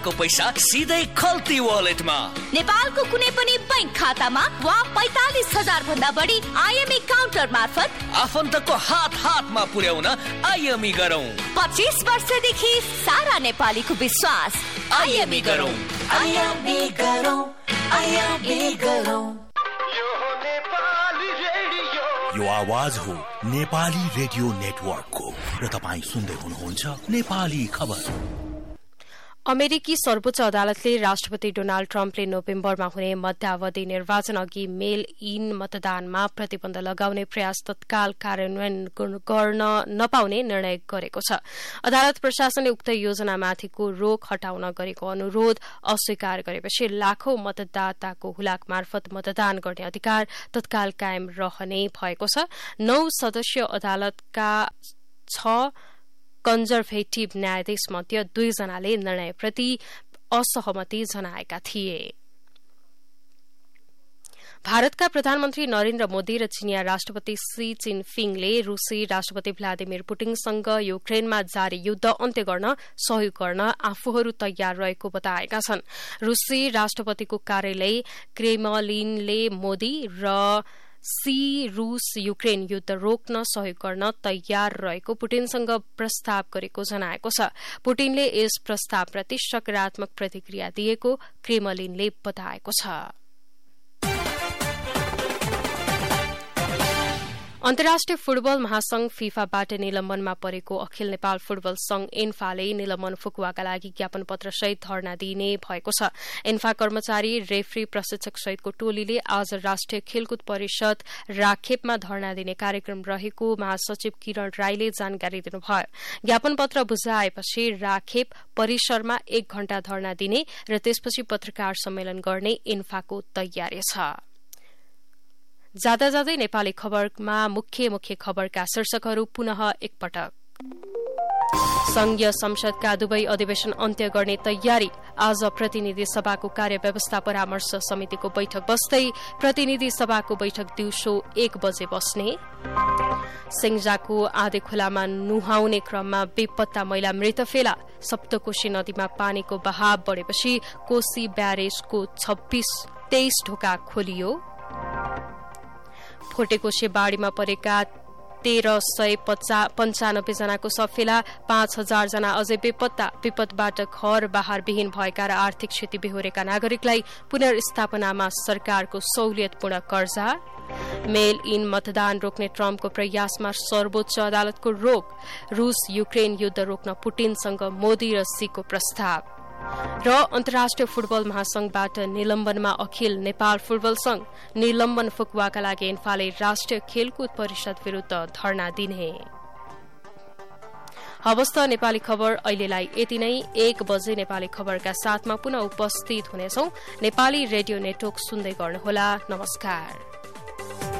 को पैसा सिधै खल्ती वालेटमा नेपालको कुनै पनि बैंक खातामा वा 45,000 भन्दा बढी आईएमई काउन्टर मार्फत आफन्तको हातमा पुर्याउन आईएमई गरौँ। 25 वर्षदेखि सारा नेपालीको विश्वास। आईएमई गरौँ, आईएमई गरौँ, आईएमई गरौँ। यो आवाज हो नेपाली रेडियो नेटवर्कको र तपाईं सुन्दै हुनुहुन्छ नेपाली खबर। अमेरिकी सर्वोच्च अदालतले राष्ट्रपति डोनाल्ड ट्रम्पले नोभेम्बरमा हुने मध्यावधि निर्वाचन अघि मेल इन मतदानमा प्रतिबन्ध लगाउने प्रयास तत्काल कार्यान्वयन गर्न नपाउने निर्णय गरेको छ। अदालत प्रशासनले उक्त योजनामाथिको रोक हटाउन गरेको अनुरोध अस्वीकार गरेपछि लाखौं मतदाताको हुलाक मार्फत मतदान गर्ने अधिकार तत्काल कायम रहने भएको छ। 9 सदस्यीय अदालतका 6 कन्जर्भेटिभ न्यायाधीश मध्ये 2 जनाले निर्णयप्रति असहमति जनाएका थिए। भारतका प्रधानमन्त्री नरेन्द्र मोदी र चिनिया राष्ट्रपति सी जिनपिङले रूसी राष्ट्रपति भ्लादिमिर पुटिनसँग युक्रेनमा जारी युद्ध अन्त्य गर्न सहयोग गर्न आफूहरू तयार रहेको बताएका छन्। रूसी राष्ट्रपतिको कार्यालय क्रेमलिनले मोदी र रूस युक्रेन युद्ध रोक्न सहयोग गर्न तयार रहेको पुटिनसँग प्रस्ताव गरेको जनाएको छ। पुटिनले यस प्रस्तावप्रति सकारात्मक प्रतिक्रिया दिएको क्रेमलिनले बताएको छ। अन्तर्राष्ट्रिय फुटबल महासंघ फिफाबाट निलम्बनमा परेको अखिल नेपाल फुटबल संघ एन्फाले निलम्बन फुकुवाका लागि ज्ञापन पत्रसहित धरना दिने भएको छ। एन्फा कर्मचारी, रेफ्री, प्रशिक्षक सहितको टोलीले आज राष्ट्रिय खेलकुद परिषद राखेपमा धरना दिने कार्यक्रम रहेको महासचिव किरण राईले जानकारी दिनुभयो। ज्ञापन पत्र बुझाएपछि राखेप परिसरमा 1 घण्टा धरना दिने र त्यसपछि पत्रकार सम्मेलन गर्ने एन्फाको तयारी छ। जाँदा जाँदै नेपाली खबरमा मुख्य खबरका शीर्षकहरू पुनः एकपटक। संघीय संसदका दुवै अधिवेशन अन्त्य गर्ने तयारी। आज प्रतिनिधि सभाको कार्यव्यवस्था परामर्श समितिको बैठक बस्दै प्रतिनिधि सभाको बैठक दिउँसो 1 बजे बस्ने। सेङ्जाको आधे खोलामा नुहाउने क्रममा बेपत्ता महिला मृत फेला। सप्तकोशी नदीमा पानीको बहाव बढेपछि कोशी ब्यारेजको 23 ढोका खोलियो। फोटेकोशी बाढ़ीमा परेका 1395 जनाको शव फेला। 5000 जना अझै बेपत्ता। विपदबाट घर बाहर विहीन भएका र आर्थिक क्षति बेहोरेका नागरिकलाई पुनर्स्थापनामा सरकारको सहुलियतपूर्ण कर्जा। मेल इन मतदान रोक्ने ट्रम्पको प्रयासमा सर्वोच्च अदालतको रोक। रूस युक्रेन युद्ध रोक्न पुटिनसँग मोदी र सीको प्रस्ताव। र अन्तर्राष्ट्रिय फुटबल महासंघबाट निलम्बनमा अखिल नेपाल फुटबल संघ। निलम्बन फुकुवाका लागि एन्फाले राष्ट्रिय खेलकुद परिषद विरूद्ध धरना दिने। हवस् त नेपाली खबर अहिलेलाई यति नै। 1 बजे नेपाली खबरका साथमा पुनः उपस्थित हुनेछौं। नेपाली रेडियो नेटवर्क सुन्दै गर्नुहोला। नमस्कार।